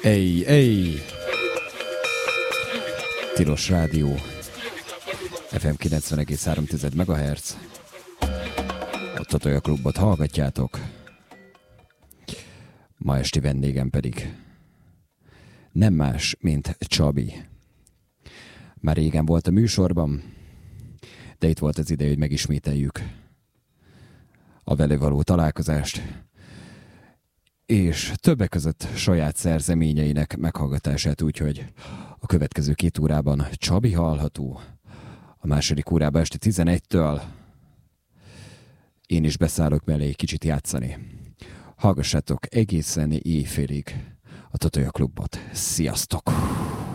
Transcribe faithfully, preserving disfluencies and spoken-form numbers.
Ej, ej! Tilos Rádió, ef em kilencven egész három megahertz. A Totolja Klubot hallgatjátok. Ma esti vendégem pedig nem más, mint Csabi. Már régen volt a műsorban, de itt volt az ideje, hogy megismételjük a vele való találkozást, és többek között saját szerzeményeinek meghallgatását, úgyhogy a következő két órában Csabi hallható, a második órában este tizenegytől én is beszállok mellé egy kicsit játszani. Hallgassátok egészen éjfélig a Totolja Klubot. Sziasztok!